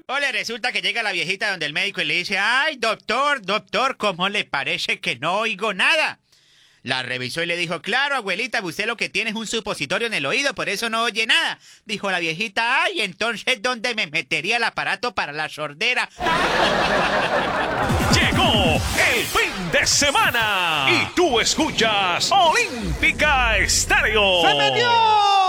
Ole, resulta que llega la viejita donde el médico y le dice, ay, doctor, ¿cómo le parece que no oigo nada? La revisó y le dijo, claro, abuelita, usted lo que tiene es un supositorio en el oído, por eso no oye nada. Dijo la viejita, ay, entonces, ¿dónde me metería el aparato para la sordera? Llegó el fin de semana y tú escuchas Olímpica Estéreo. ¡Se metió!